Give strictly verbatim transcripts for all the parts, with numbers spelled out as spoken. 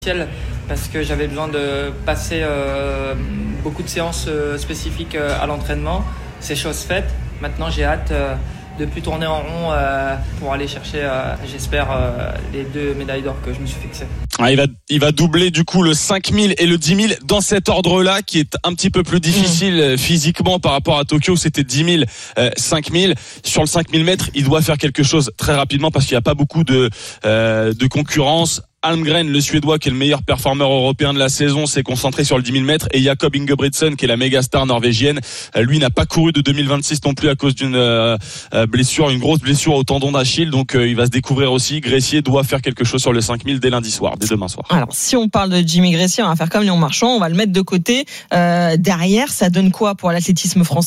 parce que j'avais besoin de passer euh, beaucoup de séances euh, spécifiques euh, à l'entraînement. C'est chose faite. Maintenant, j'ai hâte euh, de plus tourner en rond euh, pour aller chercher, euh, j'espère, euh, les deux médailles d'or que je me suis fixé. Ah, il va, il va doubler du coup le cinq mille et le dix mille dans cet ordre-là, qui est un petit peu plus difficile mmh. physiquement par rapport à Tokyo, c'était dix mille, euh, cinq mille. Sur le cinq mille mètres, il doit faire quelque chose très rapidement parce qu'il n'y a pas beaucoup de, euh, de concurrence. Almgren, le Suédois, qui est le meilleur performeur européen de la saison, s'est concentré sur le dix mille mètres, et Jakob Ingebrigtsen, qui est la méga star norvégienne, lui n'a pas couru de deux mille vingt-six non plus à cause d'une euh, blessure, une grosse blessure au tendon d'Achille, donc euh, il va se découvrir aussi. Gressier doit faire quelque chose sur le cinq mille dès lundi soir, dès demain soir. Alors, si on parle de Jimmy Gressier, on va faire comme Léon Marchand, on va le mettre de côté. Euh, derrière, ça donne quoi pour l'athlétisme français ?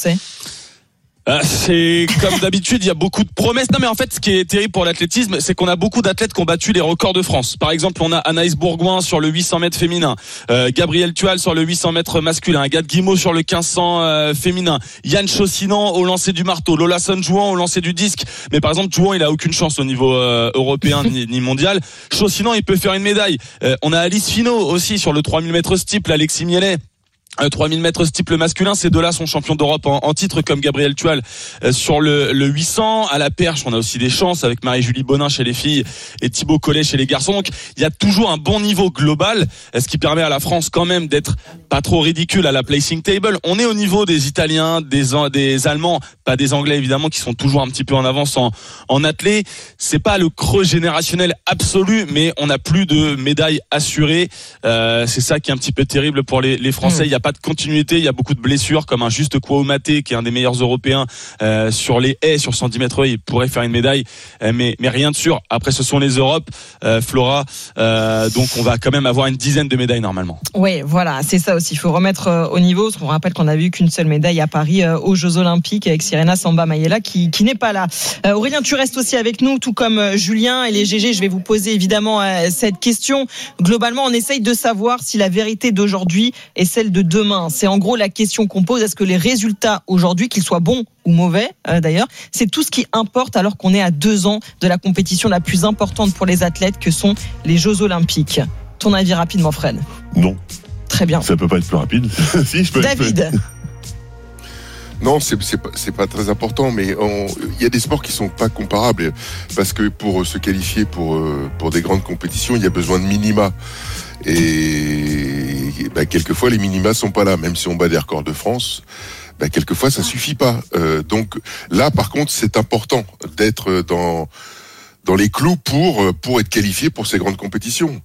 Euh, c'est comme d'habitude, il y a beaucoup de promesses. Non mais en fait, ce qui est terrible pour l'athlétisme, c'est qu'on a beaucoup d'athlètes qui ont battu les records de France. Par exemple, on a Anaïs Bourgoin sur le huit cents mètres féminin, euh, Gabriel Tual sur le huit cents mètres masculin, Agathe Guimau sur le quinze cents euh, féminin, Yann Chaussinan au lancer du marteau, Lola Son-Jouan au lancer du disque. Mais par exemple, Jouan, il a aucune chance au niveau euh, européen ni, ni mondial. Chaussinan, il peut faire une médaille. Euh, on a Alice Finot aussi sur le trois mille mètres steeple, Alexis Mielet. Euh, trois mille mètres steeple masculin, ces deux-là sont champions d'Europe en, en titre, comme Gabriel Tual euh, sur le, le huit cents. À la perche, on a aussi des chances avec Marie-Julie Bonin chez les filles et Thibaut Collet chez les garçons. Donc, il y a toujours un bon niveau global, ce qui permet à la France quand même d'être pas trop ridicule à la placing table. On est au niveau des Italiens, des, des Allemands, pas des Anglais évidemment, qui sont toujours un petit peu en avance en, en athlée. C'est pas le creux générationnel absolu, mais on a plus de médailles assurées. Euh, c'est ça qui est un petit peu terrible pour les, les Français. Mmh. Il y a pas de continuité, il y a beaucoup de blessures, comme un Juste Kouaoumate qui est un des meilleurs européens euh, sur les haies, sur cent dix mètres, il pourrait faire une médaille, euh, mais mais rien de sûr. Après, ce sont les Europes, euh, Flora, euh, donc on va quand même avoir une dizaine de médailles normalement. Oui, voilà, c'est ça aussi. Il faut remettre euh, au niveau. On rappelle qu'on n'avait eu qu'une seule médaille à Paris euh, aux Jeux Olympiques avec Sirena Samba Mayela qui qui n'est pas là. Euh, Aurélien, tu restes aussi avec nous, tout comme euh, Julien et les G G. Je vais vous poser évidemment euh, cette question. Globalement, on essaye de savoir si la vérité d'aujourd'hui est celle de demain. C'est en gros la question qu'on pose. Est-ce que les résultats aujourd'hui, qu'ils soient bons ou mauvais euh, d'ailleurs, c'est tout ce qui importe alors qu'on est à deux ans de la compétition la plus importante pour les athlètes que sont les Jeux Olympiques. Ton avis rapidement, Fred ? Non. Très bien. Ça peut pas être plus rapide. Si, je peux. David. Non, c'est, c'est, pas, c'est pas très important, mais il y a des sports qui sont pas comparables parce que pour se qualifier pour, pour des grandes compétitions, il y a besoin de minima. Et bah, quelquefois, les minima sont pas là, même si on bat des records de France. Bah, quelquefois, ça suffit pas. Euh, donc là, par contre, c'est important d'être dans dans les clous pour pour être qualifié pour ces grandes compétitions.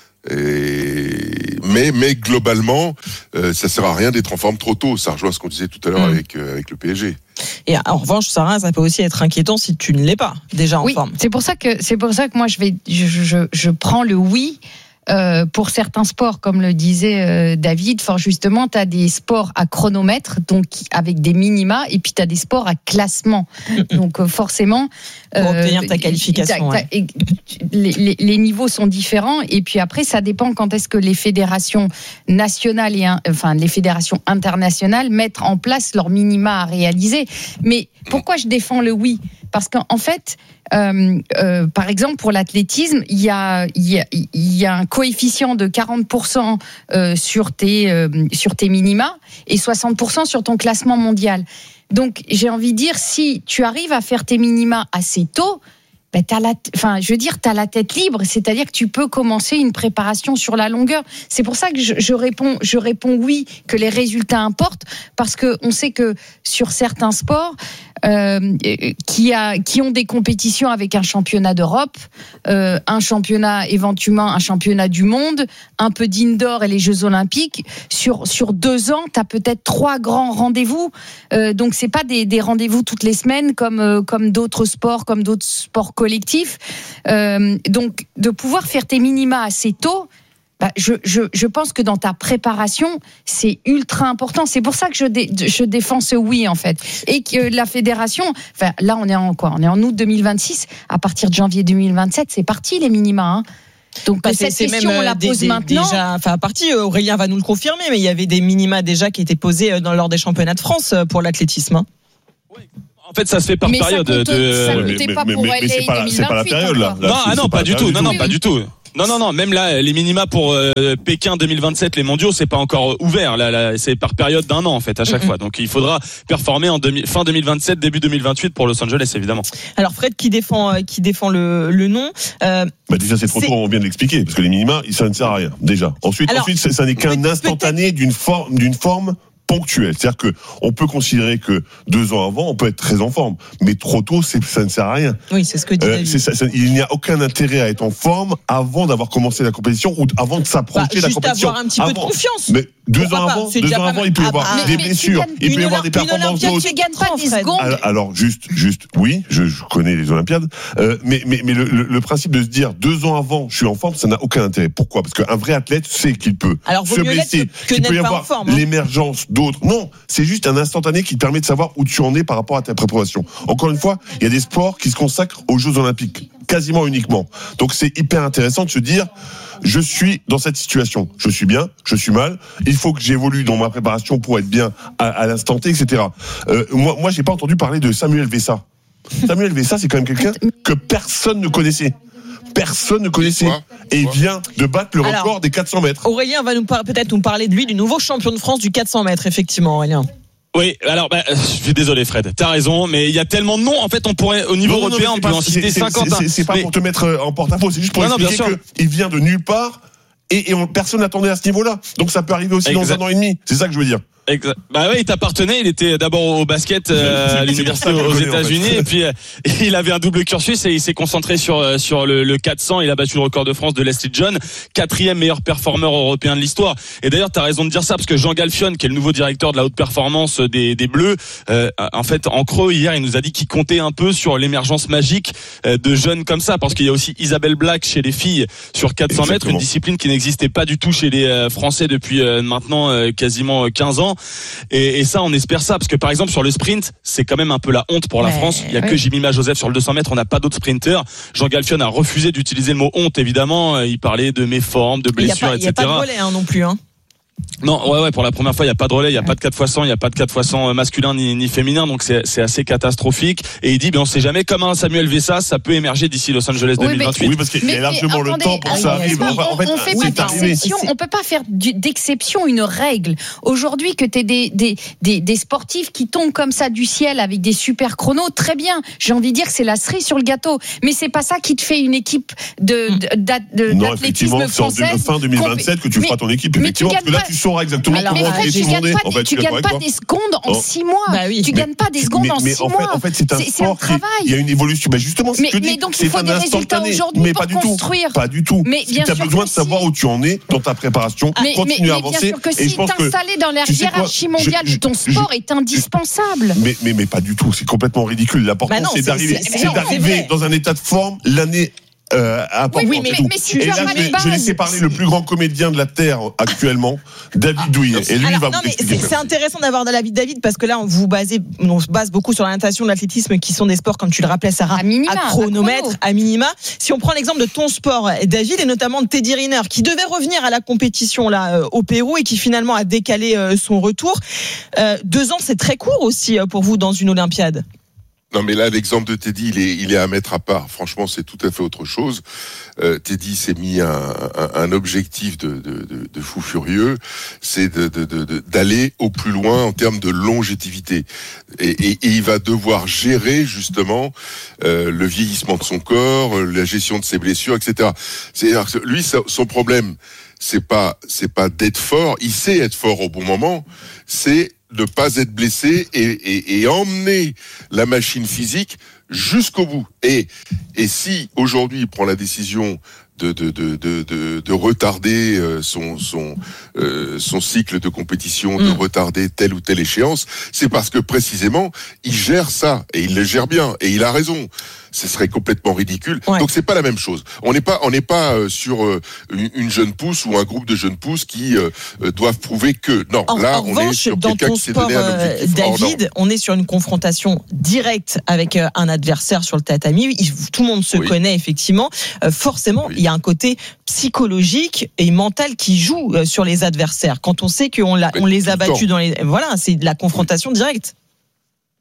Et, mais, mais globalement, euh, ça sert à rien d'être en forme trop tôt. Ça rejoint ce qu'on disait tout à l'heure mmh. avec, euh, avec le P S G. Et en revanche, Sarah, ça peut aussi être inquiétant si tu ne l'es pas déjà en oui, forme. C'est pour ça que c'est pour ça que moi je vais, je, je, je prends le oui. Euh, pour certains sports, comme le disait euh, David, fort justement, tu as des sports à chronomètre, donc avec des minima, et puis tu as des sports à classement. Donc euh, forcément... Pour euh, obtenir ta qualification. Ouais. Les, les, les niveaux sont différents, et puis après, ça dépend quand est-ce que les fédérations nationales, et enfin les fédérations internationales mettent en place leurs minima à réaliser. Mais pourquoi je défends le oui ? Parce qu'en fait... Euh, euh, par exemple, pour l'athlétisme, il y a, il y a, il y a un coefficient de quarante pour cent euh, sur tes, euh, sur tes minima et soixante pour cent sur ton classement mondial. Donc, j'ai envie de dire, si tu arrives à faire tes minima assez tôt, ben t'as la, enfin, je veux dire, t'as la tête libre, c'est-à-dire que tu peux commencer une préparation sur la longueur. C'est pour ça que je, je réponds, je réponds oui, que les résultats importent, parce que on sait que sur certains sports, euh, qui a, qui ont des compétitions avec un championnat d'Europe, euh, un championnat éventuellement un championnat du monde, un peu d'indoor et les Jeux Olympiques. Sur sur deux ans, t'as peut-être trois grands rendez-vous. Euh, donc c'est pas des, des rendez-vous toutes les semaines comme euh, comme d'autres sports, comme d'autres sports collectifs. Euh, donc de pouvoir faire tes minima assez tôt. Bah, je, je, je pense que dans ta préparation, c'est ultra important. C'est pour ça que je, dé, je défends ce oui, en fait. Et que la fédération, enfin, là, on est en quoi ? On est en août deux mille vingt-six. À partir de janvier deux mille vingt-sept, c'est parti, les minima. Hein. Donc, bah, cette c'est, question, c'est on la pose des, maintenant. Déjà, enfin, à partir, Aurélien va nous le confirmer, mais il y avait des minima déjà qui étaient posés dans, lors des championnats de France pour l'athlétisme. Hein. Oui. En fait, ça se fait par mais période. Ça compte, de... ça comptait pas pour L A deux mille vingt-huit. C'est pas la période, là. Non, ah non, pas du tout. Non, non, pas du tout. Non, non, non. Même là, les minima pour euh, Pékin deux mille vingt-sept, les mondiaux, c'est pas encore ouvert. Là, là, c'est par période d'un an en fait à chaque mm-hmm. fois. Donc il faudra performer en demi, fin deux mille vingt-sept, début deux mille vingt-huit pour Los Angeles, évidemment. Alors Fred qui défend, euh, qui défend le, le nom. Euh, bah déjà c'est trop tôt, on vient de l'expliquer parce que les minima, ça ne sert à rien déjà. Ensuite, Alors, ensuite, ça, ça n'est qu'un instantané d'une forme, d'une forme. ponctuel, c'est-à-dire que on peut considérer que deux ans avant, on peut être très en forme, mais trop tôt, c'est, ça ne sert à rien. Oui, c'est ce que dit euh, c'est ça, ça, il n'y a aucun intérêt à être en forme avant d'avoir commencé la compétition ou avant de s'approcher bah, de la compétition. Juste avoir un petit avant. peu de confiance. Mais deux Pourquoi ans pas, avant, deux ans avant, il peut y avoir ah, des blessures, il peut y avoir des performances d'autres. Tu gagnes pas des secondes. Alors, alors juste, juste, oui, je, je connais les Olympiades, euh, mais mais mais le, le, le principe de se dire deux ans avant, je suis en forme, ça n'a aucun intérêt. Pourquoi ? Parce qu'un vrai athlète sait qu'il peut alors, se blesser, que, que qu'il peut y pas avoir en forme, hein. l'émergence d'autres. Non, c'est juste un instantané qui te permet de savoir où tu en es par rapport à ta préparation. Encore une fois, il y a des sports qui se consacrent aux Jeux Olympiques, quasiment uniquement. Donc c'est hyper intéressant de se dire, je suis dans cette situation, je suis bien, je suis mal, il faut que j'évolue dans ma préparation pour être bien à, à l'instant T, et cetera. Euh, moi, moi, j'ai pas entendu parler de Samuel Vessa. Samuel Vessa, c'est quand même quelqu'un que personne ne connaissait. Personne ne connaissait et il vient de battre le record Alors, des quatre cents mètres. Aurélien va nous par- peut-être nous parler de lui, du nouveau champion de France du quatre cents mètres, effectivement, Aurélien. Oui, alors bah, je suis désolé Fred, t'as raison, mais il y a tellement de noms. En fait, on pourrait au niveau non, européen, non, on peut en citer cinquante. C'est, c'est, c'est pas mais... pour te mettre en porte-à-faux, c'est juste pour non, expliquer non, qu'il vient de nulle part et, et on, personne n'attendait à ce niveau-là. Donc ça peut arriver aussi exact. Dans un an et demi. C'est ça que je veux dire. Exact. Bah oui, il t'appartenait. Il était d'abord au basket euh, à l'université aux connais, États-Unis, en fait. Et puis euh, il avait un double cursus et il s'est concentré sur sur le, le quatre cents. Il a battu le record de France de Leslie John, quatrième meilleur performeur européen de l'histoire. Et d'ailleurs, t'as raison de dire ça parce que Jean Galfione, qui est le nouveau directeur de la haute performance des des Bleus, euh, en fait, en creux hier, il nous a dit qu'il comptait un peu sur l'émergence magique de jeunes comme ça, parce qu'il y a aussi Isabelle Black chez les filles sur quatre cents mètres, une discipline qui n'existait pas du tout chez les Français depuis euh, maintenant euh, quasiment quinze ans. Et, et ça, on espère ça, parce que par exemple sur le sprint, c'est quand même un peu la honte pour la ouais, France. Il y a ouais. que Jimmy Joseph sur le deux cents mètres, on n'a pas d'autres sprinteurs. Jean Galfione a refusé d'utiliser le mot honte, évidemment. Il parlait de méformes, de blessures, et cetera. Il n'y a pas de relais hein, non plus. Hein. Non, ouais, ouais, pour la première fois, il n'y a pas de relais, il n'y a pas de quatre fois cent, il n'y a pas de quatre fois cent masculin ni, ni féminin, donc c'est, c'est assez catastrophique. Et il dit, ben, on sait jamais, comme un Samuel Vessa, ça peut émerger d'ici Los Angeles oui, deux mille vingt-huit. Oui, parce qu'il y a largement le temps pour que ça arrive. On, en fait, on fait oui, pas d'exception, on peut pas faire du, d'exception une règle. Aujourd'hui, que t'aies des, des, des, des sportifs qui tombent comme ça du ciel avec des super chronos, très bien. J'ai envie de dire que c'est la cerise sur le gâteau. Mais c'est pas ça qui te fait une équipe de, de, de, non, d'athlétisme française. C'est en fin deux mille vingt-sept que tu feras ton équipe, effectivement, parce que là, tu sauras exactement. Alors, mais Fred, tu ne gagnes pas, en fait, des, tu gagnes pas des secondes en oh. six mois. Bah oui. Tu ne gagnes pas des secondes mais, en mais six en fait, mois. En fait, c'est un c'est, sport. C'est un travail. Il y a une évolution. Bah justement, mais, je te dis, mais donc il faut des résultats aujourd'hui mais pour pas du construire. Tout. Pas du tout. Mais si tu as besoin de savoir où tu en es dans ta préparation, mais, continue mais, à avancer. Mais bien sûr que si t'installer dans la hiérarchie mondiale de ton sport est indispensable. Mais mais mais pas du tout. C'est complètement ridicule. L'important c'est d'arriver, c'est d'arriver dans un état de forme l'année. Euh, oui, oui, mais, mais si et là, je, vais, je vais laisser parler le plus grand comédien de la Terre actuellement, David Douillet. Et lui, Alors, il va non, vous expliquer. C'est, c'est intéressant d'avoir l'avis de David parce que là, on vous basez, on se base beaucoup sur la natation, l'athlétisme, qui sont des sports, comme tu le rappelais, Sarah, à, minima, à chronomètre, à, à minima. Si on prend l'exemple de ton sport, David, et notamment de Teddy Riner, qui devait revenir à la compétition là au Pérou et qui finalement a décalé son retour. Euh, deux ans, c'est très court aussi pour vous dans une Olympiade. Non, mais là, l'exemple de Teddy, il est, il est à mettre à part. Franchement, c'est tout à fait autre chose. Euh, Teddy s'est mis un, un, un objectif de, de, de, de fou furieux, c'est de, de, de, d'aller au plus loin en termes de longévité. Et, et, et il va devoir gérer justement euh, le vieillissement de son corps, la gestion de ses blessures, et cetera. C'est-à-dire que lui, son problème, c'est pas, c'est pas d'être fort. Il sait être fort au bon moment. C'est ne pas être blessé et, et, et emmener la machine physique jusqu'au bout. Et, et si aujourd'hui il prend la décision de, de, de, de, de, de retarder son, son, euh, son cycle de compétition, mmh. de retarder telle ou telle échéance, c'est parce que précisément il gère ça et il le gère bien et il a raison. Ce serait complètement ridicule. Ouais. Donc c'est pas la même chose. On n'est pas, on n'est pas euh, sur euh, une jeune pousse ou un groupe de jeunes pousses qui euh, doivent prouver que non. En, là, en on revanche, est sur dans quelqu'un ton qui s'est sport, donné un objectif. David, on est sur une confrontation directe avec euh, un adversaire sur le tatami. Il, tout le monde se oui. connaît effectivement. Euh, forcément, oui. il y a un côté psychologique et mental qui joue euh, sur les adversaires. Quand on sait qu'on l'a, on les a battus dans les, voilà, c'est de la confrontation oui. directe.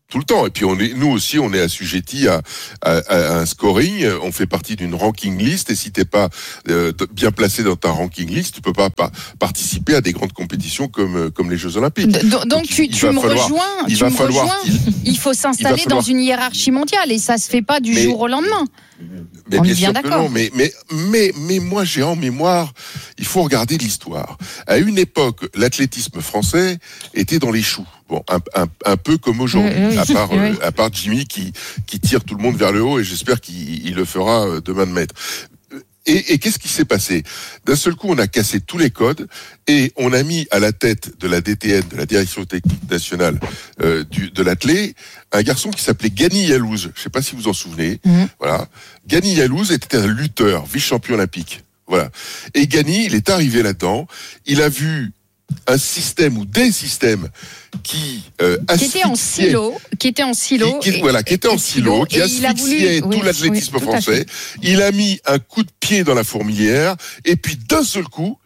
Tout le temps. Et puis on est, nous aussi, on est assujettis à, à, à un scoring. On fait partie d'une ranking list. Et si t'es pas euh, bien placé dans ta ranking list, tu peux pas, pas participer à des grandes compétitions comme comme les Jeux Olympiques. Donc, donc tu, tu me falloir, rejoins. Il tu va me falloir. Rejoins. Il faut s'installer il falloir... dans une hiérarchie mondiale et ça se fait pas du mais, jour au lendemain. Mais on bien est bien sûr d'accord. Que non, mais mais mais mais moi j'ai en mémoire. Il faut regarder l'histoire. À une époque, l'athlétisme français était dans les choux. Bon, un, un, un peu comme aujourd'hui, oui, à part, oui. euh, à part Jimmy qui, qui tire tout le monde vers le haut et j'espère qu'il il le fera demain de maître. Et, et qu'est-ce qui s'est passé ? D'un seul coup, on a cassé tous les codes et on a mis à la tête de la D T N, de la Direction Technique Nationale euh, du, de l'athlé, un garçon qui s'appelait Gani Yalouz. Je ne sais pas si vous en souvenez. Mmh. Voilà. Gani Yalouz était un lutteur, vice-champion olympique. Voilà. Et Gani, il est arrivé là-dedans. Il a vu un système ou des systèmes qui euh, qui était en silo, qui était en silo, qui, qui, et, voilà, qui était en silo, qui asphyxiait tout oui, l'athlétisme oui, tout français. Il a mis un coup de pied dans la fourmilière et puis d'un seul coup,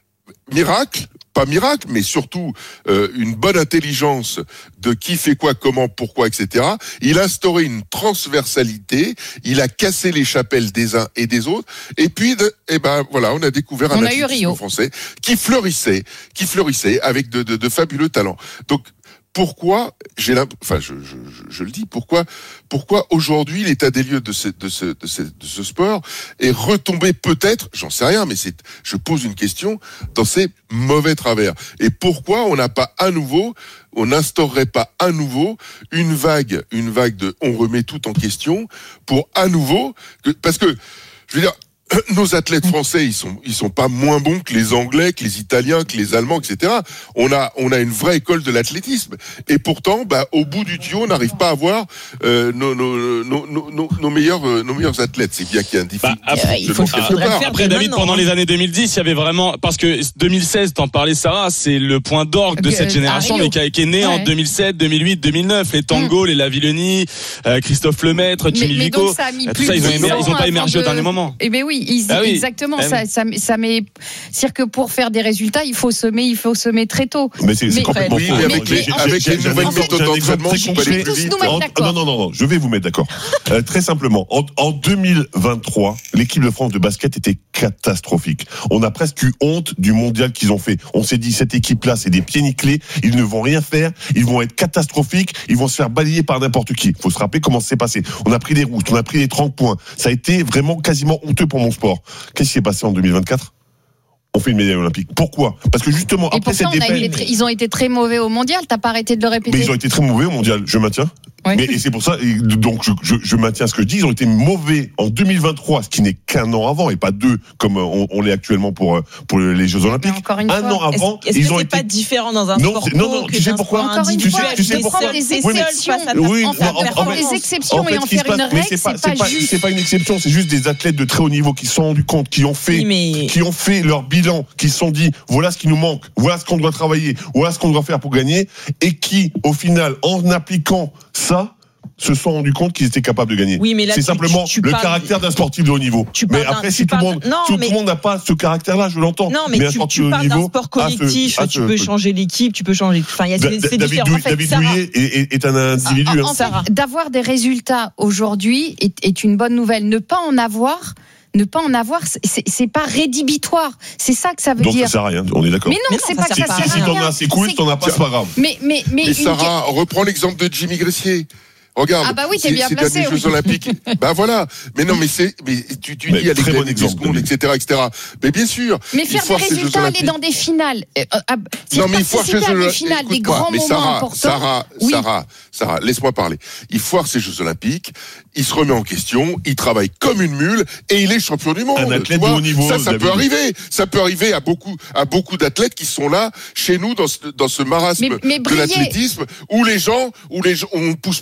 miracle. Pas miracle, mais surtout euh, une bonne intelligence de qui fait quoi, comment, pourquoi, et cetera. Il a instauré une transversalité. Il a cassé les chapelles des uns et des autres. Et puis, de, eh ben voilà, on a découvert un athlétisme français qui fleurissait, qui fleurissait avec de, de, de fabuleux talents. Donc pourquoi j'ai enfin je, je, je le dis pourquoi pourquoi aujourd'hui l'état des lieux de ce de ce de ce, de ce sport est retombé peut-être, j'en sais rien, mais c'est je pose une question, dans ces mauvais travers, et pourquoi on n'a pas à nouveau on n'instaurerait pas à nouveau une vague une vague de on remet tout en question pour à nouveau que, parce que je veux dire nos athlètes français, ils sont, ils sont pas moins bons que les Anglais, que les Italiens, que les Allemands, et cetera. On a, on a une vraie école de l'athlétisme. Et pourtant, bah, au bout du tuyau, on n'arrive pas à avoir euh, nos, nos, nos, nos, nos meilleurs, euh, nos meilleurs athlètes. C'est bien qu'il y a un défi. Bah, après, il faut, après, après David, pendant les années deux mille dix, il y avait vraiment, parce que deux mille seize, t'en parlais, Sarah, c'est le point d'orgue de cette génération, mais qui, a, qui est né ouais. en deux mille sept, deux mille huit, deux mille neuf. Les Tango, mmh. les Lavillenie, euh, Christophe Lemaître, Jimmy Vico. Tout ça, ils n'ont pas émergé au dernier moment. Eh ben oui, ils, ah oui. exactement. Exactement, ça, ça, ça met. C'est-à-dire que pour faire des résultats, il faut semer, il faut semer très tôt. Mais c'est, c'est complètement faux. Oui, avec les, avec les nouvelles méthodes d'entraînement, je vais tous nous mettre d'accord. Non, non, non, je vais vous mettre d'accord. euh, très simplement, en, en deux mille vingt-trois, l'équipe de France de basket était catastrophique. On a presque eu honte du mondial qu'ils ont fait. On s'est dit, cette équipe-là, c'est des pieds nickelés, ils ne vont rien faire, ils vont être catastrophiques, ils vont se faire balayer par n'importe qui. Il faut se rappeler comment ça s'est passé. On a pris des routes, on a pris des trente points. Ça a été vraiment quasiment honteux pour mon sport. Qu'est-ce qui s'est passé en deux mille vingt-quatre ? On fait une médaille olympique. Pourquoi ? Parce que justement, et après cette défaite... Très, ils ont été très mauvais au mondial, t'as pas arrêté de le répéter ? Mais ils ont été très mauvais au mondial, je maintiens. Oui. Mais, et c'est pour ça, et donc je, je, je maintiens ce que je dis, ils ont été mauvais en deux mille vingt-trois, ce qui n'est qu'un an avant, et pas deux, comme on, on l'est actuellement pour, pour les Jeux Olympiques. Encore une un fois, an avant, est-ce, est-ce ils que ont c'est été... pas différent dans un non, sport non, non, tu sais pourquoi ? Encore une tu fois, sais, tu sais pourquoi ? des exceptions, oui, en faire des exceptions et en faire une règle, c'est pas, c'est pas juste. C'est pas une exception, c'est juste des athlètes de très haut niveau qui se sont rendus compte, qui ont fait, oui, qui ont fait leur bilan, qui se sont dit, voilà ce qui nous manque, voilà ce qu'on doit travailler, voilà ce qu'on doit faire pour gagner, et qui, au final, en appliquant ça, se sont rendus compte qu'ils étaient capables de gagner. Oui, mais là, c'est tu, simplement tu, tu le parles... caractère d'un sportif de haut niveau. Mais après, si tout le monde, non, tout mais... le monde n'a pas ce caractère-là, je l'entends. Non, mais, mais tu, tu parles d'un sport collectif. Ce, tu peux ce... changer l'équipe, tu peux changer. Enfin, il y a des, c'est David différent. En fait, David Douillet est, est un individu. En, en hein. fait, d'avoir des résultats aujourd'hui est, est une bonne nouvelle. Ne pas en avoir. Ne pas en avoir, c'est, c'est pas rédhibitoire. C'est ça que ça veut Donc dire. Donc ça sert à rien, on est d'accord. Mais non, mais non c'est pas que ça sert à rien. Si t'en as, c'est cool, si t'en as pas, c'est pas grave. Mais, mais, mais. Et Sarah, reprends l'exemple de Jimmy Gressier. Regarde, ah bah oui, t'es bien c'est placé, des Jeux oui. Olympiques. Bah voilà. Mais non, mais c'est, mais tu, tu mais dis avec bon des secondes, et cetera, et cetera. Mais bien sûr. Mais faire des résultats, aller dans des finales. Euh, euh, non, mais il faut ces Jeux des finales, des grands mais moments Sarah, importants. Sarah, oui. Sarah, Sarah, laisse-moi parler. Il foire ces Jeux Olympiques. Il se remet en question. Il travaille comme une mule et il est champion du monde. Un athlète de haut niveau. Ça, ça peut arriver. Ça peut arriver à beaucoup, à beaucoup d'athlètes qui sont là chez nous dans ce, dans ce marasme mais, mais de l'athlétisme où les gens, où les gens, on pousse pas assez les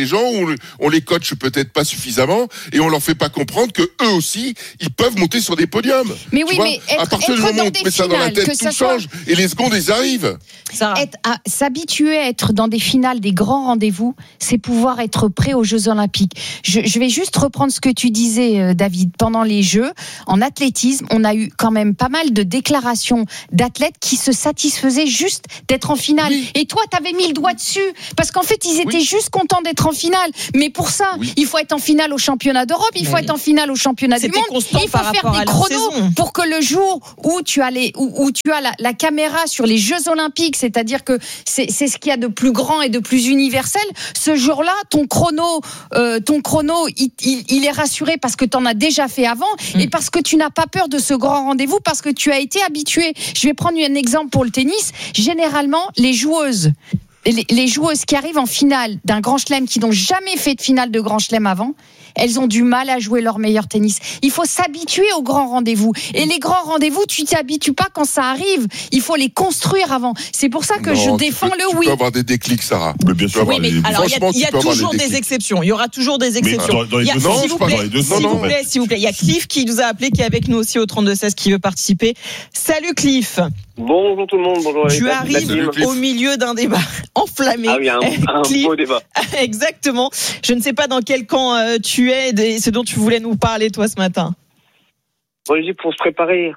les gens, on, on les coach peut-être pas suffisamment et on leur fait pas comprendre que eux aussi, ils peuvent monter sur des podiums. Mais oui, mais être, à partir être du moment où dans on met ça dans la tête, tout change soit... et les secondes, elles arrivent. Être à, s'habituer à être dans des finales, des grands rendez-vous, c'est pouvoir être prêt aux Jeux Olympiques. Je, je vais juste reprendre ce que tu disais, David. Pendant les Jeux, en athlétisme, on a eu quand même pas mal de déclarations d'athlètes qui se satisfaisaient juste d'être en finale. Oui. Et toi, t'avais mis le doigt dessus. Parce qu'en fait, ils étaient oui. juste contents d'être en finale. Mais pour ça, oui. il faut être en finale au championnat d'Europe, il faut oui. être en finale au championnat C'était du monde. constant il faut par faire des chronos pour que le jour où tu as, les, où, où tu as la, la caméra sur les Jeux Olympiques, c'est-à-dire que c'est, c'est ce qu'il y a de plus grand et de plus universel, ce jour-là, ton chrono, euh, ton chrono, il, il, il est rassuré parce que tu en as déjà fait avant mmh. et parce que tu n'as pas peur de ce grand rendez-vous, parce que tu as été habitué. Je vais prendre un exemple pour le tennis. Généralement, les joueuses, les, les joueuses qui arrivent en finale d'un grand chelem, qui n'ont jamais fait de finale de grand chelem avant, elles ont du mal à jouer leur meilleur tennis. Il faut s'habituer aux grands rendez-vous. Et les grands rendez-vous, tu t'habitues pas quand ça arrive. Il faut les construire avant. C'est pour ça que non, je défends peux, le tu oui. Tu peux avoir des déclics, Sarah. Mais bien sûr. Oui, mais alors, il y a, y a toujours des, des exceptions. Il y aura toujours des exceptions. Mais dans, dans les y a, deux s'il sens, vous pas plaît, dans les deux s'il sens, vous en plaît, fait. s'il vous plaît. Il y a Cliff qui nous a appelé, qui est avec nous aussi au trente-deux seize, qui veut participer. Salut Cliff. Bonjour tout le monde. Bonjour. Tu arrives au milieu d'un débat enflammé. Ah oui, un, un Cliff, beau débat. Exactement. Je ne sais pas dans quel camp euh, tu es et ce dont tu voulais nous parler toi ce matin. Bon, je dis pour se préparer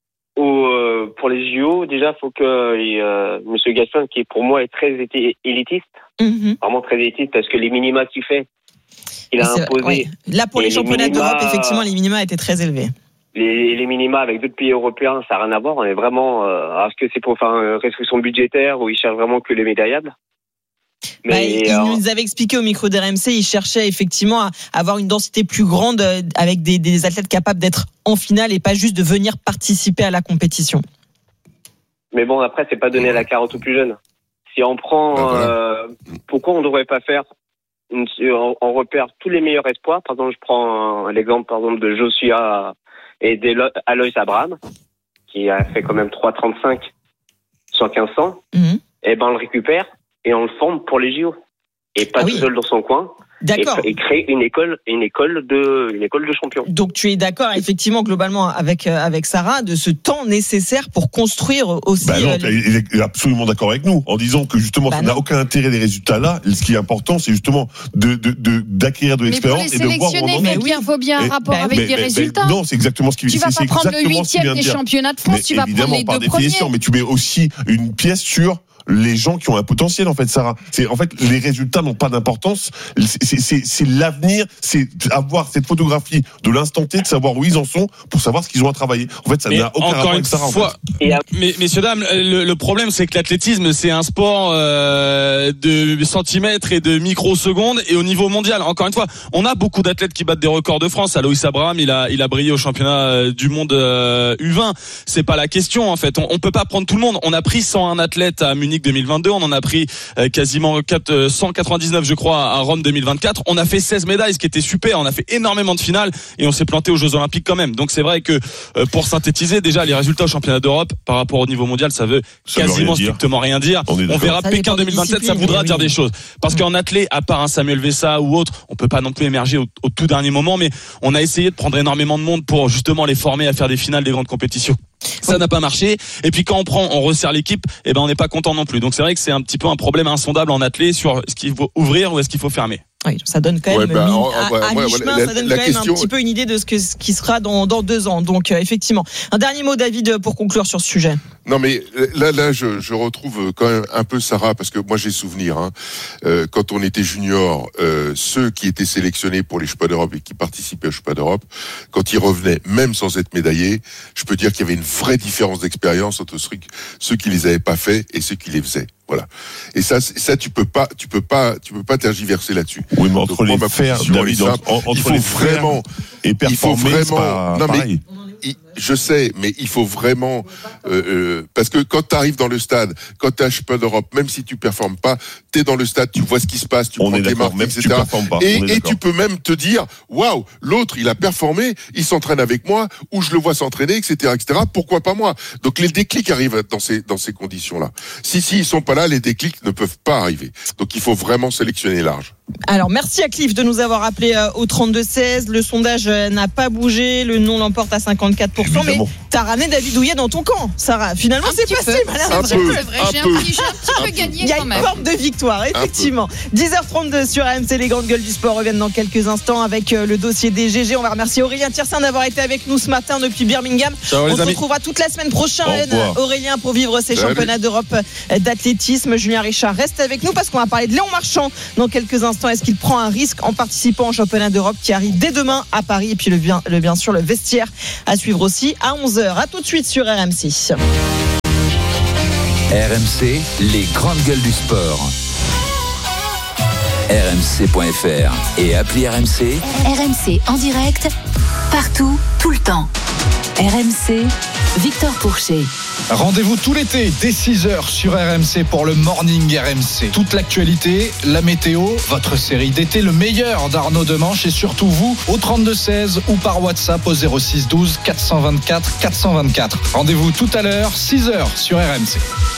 au, euh, pour les J O, déjà il faut que euh, Monsieur Gaston, qui pour moi est très élitiste, mm-hmm. vraiment très élitiste, parce que les minima qu'il fait, il a c'est, imposé. Ouais. Là pour les, les championnats minima, d'Europe, effectivement, les minima étaient très élevés. Les, les minima avec d'autres pays européens, ça n'a rien à voir. On est vraiment. Euh, est-ce que c'est pour faire une restriction budgétaire où ils cherchent vraiment que les médaillables? Mais bah, il alors... nous avait expliqué au micro d'R M C, il cherchait effectivement à avoir une densité plus grande avec des, des athlètes capables d'être en finale et pas juste de venir participer à la compétition. Mais bon, après, c'est pas donner à la carotte aux plus jeunes. Si on prend, bah, voilà. euh, pourquoi on ne devrait pas faire une, on, on repère tous les meilleurs espoirs. Par exemple, je prends un, l'exemple par exemple de Joshua et d'Alois Abraham, qui a fait quand même trois trente-cinq sur quinze cents. Mm-hmm. Et ben on le récupère et on le forme pour les J O. Et pas ah oui. tout seul dans son coin. D'accord. Et, et créer une école, une école de, une école de champions. Donc tu es d'accord effectivement globalement avec avec Sarah de ce temps nécessaire pour construire aussi. Bah non, les... il est absolument d'accord avec nous en disant que justement bah ça non. n'a aucun intérêt les résultats là. Ce qui est important, c'est justement de, de, de d'acquérir de l'expérience et de voir où on en est. Mais il faut bien un rapport bah, avec mais, des mais, résultats. Non, c'est exactement ce qui. Tu c'est, vas c'est pas prendre le huitième des championnats de France. Mais tu vas prendre les par deux premiers. Mais tu mets aussi une pièce sur les gens qui ont un potentiel, en fait, Sarah. C'est, en fait, les résultats n'ont pas d'importance. C'est, c'est, c'est, c'est l'avenir, c'est avoir cette photographie de l'instant T, de savoir où ils en sont, pour savoir ce qu'ils ont à travailler. En fait, ça mais n'a aucun rapport avec Sarah. Fois, en fait. Mais, messieurs, dames, le, le problème, c'est que l'athlétisme, c'est un sport euh, de centimètres et de microsecondes, et au niveau mondial, encore une fois, on a beaucoup d'athlètes qui battent des records de France. Alois Abraham, il a, il a brillé au championnat du monde euh, U vingt. C'est pas la question, en fait. On, on peut pas prendre tout le monde. On a pris cent un athlètes à Munich deux mille vingt-deux, on en a pris euh, quasiment quatre, cent quatre-vingt-dix-neuf je crois à Rome deux mille vingt-quatre, on a fait seize médailles, ce qui était super, on a fait énormément de finales et on s'est planté aux Jeux Olympiques quand même. Donc c'est vrai que euh, pour synthétiser, déjà les résultats au championnat d'Europe par rapport au niveau mondial, ça veut ça quasiment veut rien strictement rien dire. On, on verra ça Pékin deux mille vingt-sept, ça voudra oui. dire des choses. Parce qu'en athlète, à part un Samuel Vessa ou autre, on peut pas non plus émerger au, au tout dernier moment, mais on a essayé de prendre énormément de monde pour justement les former à faire des finales des grandes compétitions. Ça n'a pas marché. Et puis quand on prend, on resserre l'équipe, et ben on n'est pas content non plus. Donc c'est vrai que c'est un petit peu un problème insondable en athlée sur est-ce qu'il faut ouvrir ou est-ce qu'il faut fermer. Oui, ça donne quand même ouais, bah, mi- oh, à, ouais, à ouais, mi-chemin, la, ça donne la quand question... même un petit peu une idée de ce, que, ce qui sera dans, dans deux ans. Donc euh, effectivement, un dernier mot, David, pour conclure sur ce sujet. Non mais là, là, je, je retrouve quand même un peu Sarah, parce que moi j'ai souvenir, hein, euh, quand on était junior, euh, ceux qui étaient sélectionnés pour les Championnats d'Europe et qui participaient aux Championnats d'Europe, quand ils revenaient, même sans être médaillés, je peux dire qu'il y avait une vraie différence d'expérience entre ceux, ceux qui les avaient pas fait et ceux qui les faisaient. Voilà. Et ça, ça tu peux pas, tu peux pas, tu peux pas tergiverser là-dessus. Oui, mais entre Donc, les faire, David, simple, entre, entre il faut les vraiment et performer, il faut vraiment, c'est pas non pareil. mais. Je sais, mais il faut vraiment euh, euh, parce que quand tu arrives dans le stade, quand tu as Championnat d'Europe, même si tu performes pas, tu es dans le stade, tu vois ce qui se passe, tu on prends tes marques, même et cetera. Si tu performes pas, et, et tu peux même te dire, waouh, l'autre il a performé, il s'entraîne avec moi, ou je le vois s'entraîner, et cetera, et cetera. Pourquoi pas moi? Donc les déclics arrivent dans ces dans ces conditions-là. Si si ils sont pas là, les déclics ne peuvent pas arriver. Donc il faut vraiment sélectionner large. Alors, merci à Cliff de nous avoir appelé euh, au trente-deux seize. Le sondage euh, n'a pas bougé. Le non l'emporte à cinquante-quatre pour cent. Évidemment. Mais t'as ramené David Douillet dans ton camp, Sarah. Finalement, Un c'est petit passé. peu. Malin, Un vrai. peu. C'est vrai, Un j'ai un peu. petit, j'ai un petit peu gagné Il y a quand une même. forme de victoire, effectivement. dix heures trente-deux sur R M C, les grandes gueules du sport reviennent dans quelques instants avec euh, le dossier des G G. On va remercier Aurélien Tiersin d'avoir été avec nous ce matin depuis Birmingham. Ciao, les On se amis. retrouvera toute la semaine prochaine, Au revoir. Aurélien, pour vivre ces Salut. championnats d'Europe d'athlétisme. Julien Richard reste avec nous parce qu'on va parler de Léon Marchand dans quelques instants. Est-ce qu'il prend un risque en participant au championnat d'Europe qui arrive dès demain à Paris? Et puis le bien, le, bien sûr le vestiaire à suivre aussi à onze heures. À tout de suite sur R M C. R M C, les grandes gueules du sport. R M C point F R et appli R M C. R M C en direct, partout, tout le temps. R M C, Victor Pourchet. Rendez-vous tout l'été dès six heures sur R M C pour le Morning R M C. Toute l'actualité, la météo, votre série d'été, le meilleur d'Arnaud Demanche et surtout vous au trente-deux seize ou par WhatsApp au zéro six douze quatre cent vingt-quatre quatre cent vingt-quatre. Rendez-vous tout à l'heure, six heures sur R M C.